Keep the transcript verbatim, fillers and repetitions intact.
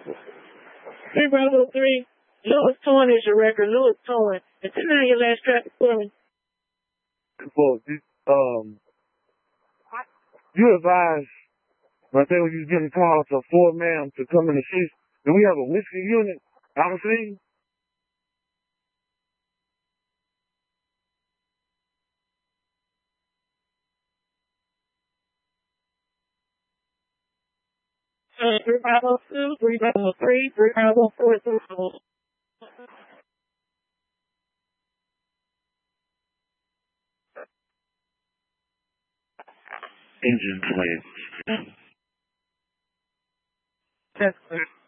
Three Bravo three. Lewis Torn is your record. Lewis Torn. And tonight your last track for me. Well, um, you advised, I think when you was getting called to four man to come in the streets, do we have a whiskey unit out of scene? Uh, three Bravo two, three Bravo three, three Bravo four, three Bravo. Engine play. That's clear.